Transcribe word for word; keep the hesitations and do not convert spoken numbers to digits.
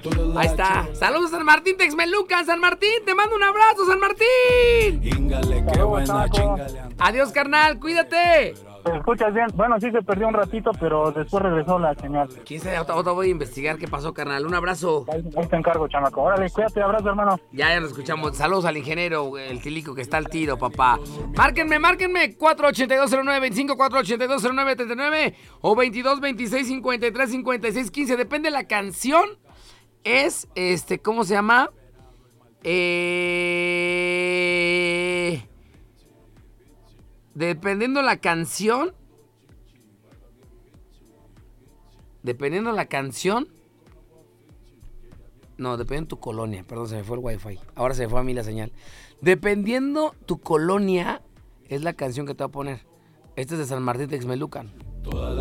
Ahí está. Saludos San Martín, Texmelucan. San Martín, te mando un abrazo, San Martín. Adiós, carnal, cuídate. ¿Te escuchas bien? Bueno, sí se perdió un ratito, pero después regresó la señal. ¿Quién sabe? Ahorita ahorita voy a investigar qué pasó, carnal. Un abrazo. Ahí, ahí te encargo, chamaco. Órale, cuídate, abrazo, hermano. Ya, ya nos escuchamos. Saludos al ingeniero, el Tilico, que está al tiro, papá. Márquenme, márquenme. cuatro ocho dos cero nueve veinticinco, cuatro ocho dos cero nueve treinta y nueve o veintidós veintiséis cincuenta y tres cincuenta y seis quince. Depende de la canción. Es, este, ¿cómo se llama? Eh... Dependiendo la canción. Dependiendo la canción. No, dependiendo tu colonia. Perdón, se me fue el wifi. Ahora se me fue a mí la señal. Dependiendo tu colonia, es la canción que te voy a poner. Esta es de San Martín Texmelucan.